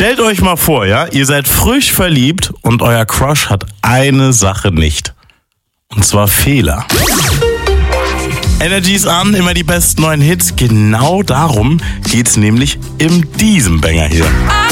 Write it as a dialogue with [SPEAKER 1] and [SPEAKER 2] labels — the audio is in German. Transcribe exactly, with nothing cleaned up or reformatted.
[SPEAKER 1] Stellt euch mal vor, ja, ihr seid frisch verliebt und euer Crush hat eine Sache nicht. Und zwar Fehler. Energy ist an, immer die besten neuen Hits. Genau darum geht's nämlich in diesem Banger hier.